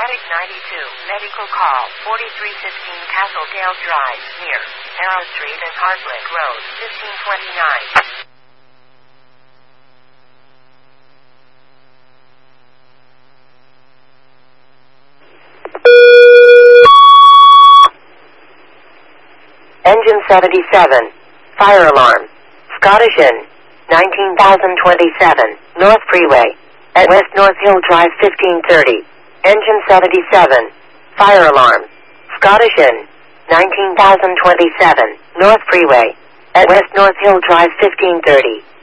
Attic 92, medical call, 4315 Castledale Drive, near Arrow Street and Hardwick Road, 1529. Engine 77. Fire alarm. Scottish Inn. 19,027. North Freeway. At West North Hill Drive 1530. Engine 77. Fire alarm. Scottish Inn. 19,027. North Freeway. At West North Hill Drive 1530.